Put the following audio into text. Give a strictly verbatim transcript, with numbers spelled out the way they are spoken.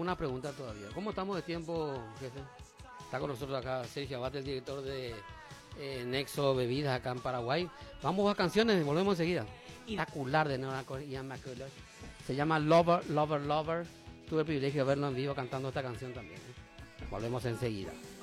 una pregunta todavía. ¿Cómo estamos de tiempo, jefe? Está con nosotros acá Sergio Abate, el director de eh, Nexo Bebidas acá en Paraguay. Vamos a canciones, volvemos enseguida. Espectacular de Nora Ian McCulloch. Se llama Lover, Lover, Lover. Tuve el privilegio de verlo en vivo cantando esta canción también. Volvemos enseguida.